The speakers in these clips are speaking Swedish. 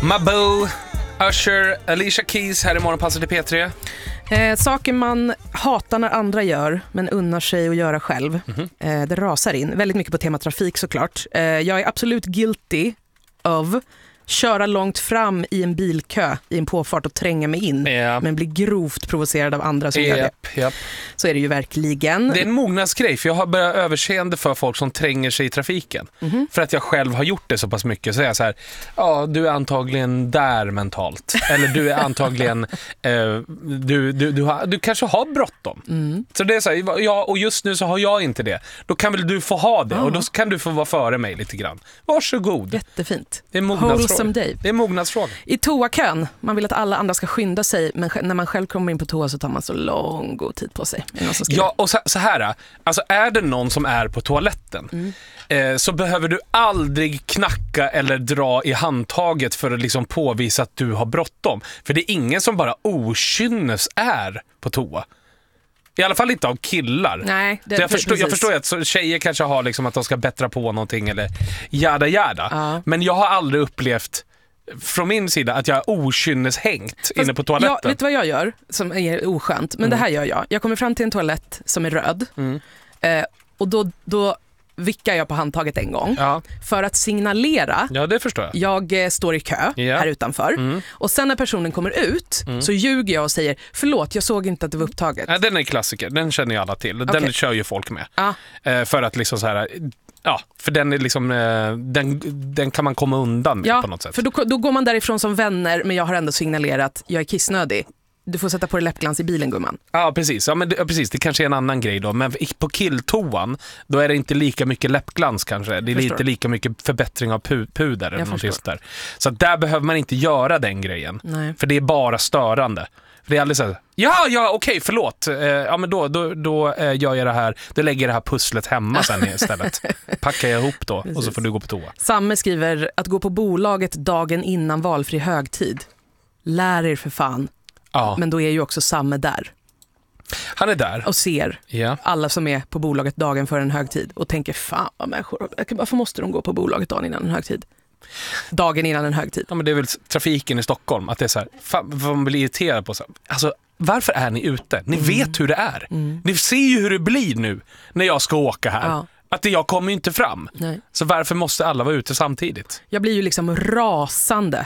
Mabou, Usher, Alicia Keys här i Morgonpasset i P3. Saker man hatar när andra gör men unnar sig att göra själv. Det rasar in. Väldigt mycket på tema trafik såklart. Jag är absolut guilty of köra långt fram i en bilkö i en påfart och tränga mig in, men blir grovt provocerad av andra som gör det. Så är det ju verkligen. Det är en mognadsgrej, för jag har börjat överseende för folk som tränger sig i trafiken. För att jag själv har gjort det så pass mycket. Så är jag så här, ja, du är antagligen där mentalt. Eller du är antagligen du kanske har bråttom. Så det är så här, ja, och just nu så har jag inte det. Då kan väl du få ha det, och då kan du få vara före mig lite grann. Varsågod. Jättefint. Det är mognadsfråga. Det är mognadsfråga. I toakön, man vill att alla andra ska skynda sig, men när man själv kommer in på toa så tar man så god tid på sig. Ja, och så här, alltså är det någon som är på toaletten så behöver du aldrig knacka eller dra i handtaget för att liksom påvisa att du har bråttom. För det är ingen som bara okynnes är på toa. I alla fall inte av killar. Nej, jag förstår att tjejer kanske har liksom att de ska bättra på någonting eller jada. Men jag har aldrig upplevt från min sida att jag är okynneshängt inne på toaletten. Vet du vad jag gör som är oskönt? Men det här gör jag. Jag kommer fram till en toalett som är röd. Och då vickar jag på handtaget en gång för att signalera. Ja, det förstår jag. Jag står i kö här utanför. Och sen när personen kommer ut så ljuger jag och säger, förlåt, jag såg inte att det var upptaget. Ja, den är klassiker, den känner ju alla till. Den kör ju folk med. För att liksom så här, för den är liksom den kan man komma undan med på något sätt. För då går man därifrån som vänner, men jag har ändå signalerat, jag är kissnödig. Du får sätta på dig läppglans i bilen, gumman. Ja, precis. Precis. Det kanske är en annan grej då. Men på killtoan, då är det inte lika mycket läppglans kanske. Det är inte lika mycket förbättring av puder eller något sånt där. Så där behöver man inte göra den grejen. Nej. För det är bara störande. För det är alldeles så här, okej, förlåt. Men då gör jag det här. Då lägger jag det här pusslet hemma sen istället. Packar jag ihop då och så får du gå på toa. Samme skriver att gå på bolaget dagen innan valfri högtid. Lär er för fan. Ja. Men då är ju också Samme där. Han är där. Och ser alla som är på bolaget dagen för en högtid. Och tänker, fan vad människor, varför måste de gå på bolaget dagen innan en högtid? Dagen innan en högtid. Ja, men det är väl trafiken i Stockholm. Att det är så här, fan, vad man blir irriterad på. Så här. Alltså, varför är ni ute? Ni vet hur det är. Ni ser ju hur det blir nu när jag ska åka här. Ja. Att jag kommer ju inte fram. Nej. Så varför måste alla vara ute samtidigt? Jag blir ju liksom rasande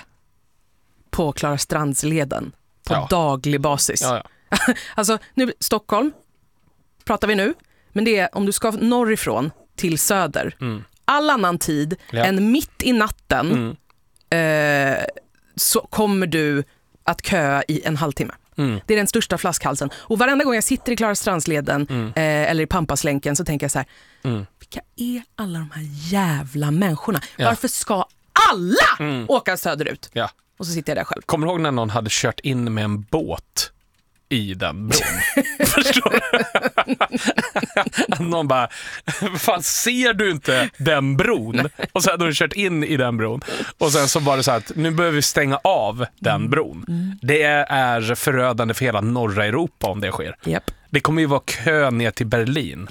på Klarastrands-leden. På daglig basis. Alltså, nu Stockholm pratar vi nu. Men det är om du ska norrifrån till söder. All annan tid än mitt i natten så kommer du att köa i en halvtimme. Det är den största flaskhalsen. Och varenda gång jag sitter i Klarastrands-leden eller i Pampas-länken så tänker jag så här, vilka är alla de här jävla människorna? Varför ska alla åka söderut? Ja. Och så sitter jag där själv. Kommer du ihåg när någon hade kört in med en båt i den bron? Förstår du? Någon bara, fan, ser du inte den bron? Och så hade de kört in i den bron. Och sen så var det så här att nu behöver vi stänga av den bron. Det är förödande för hela norra Europa om det sker. Yep. Det kommer ju vara kö ner till Berlin.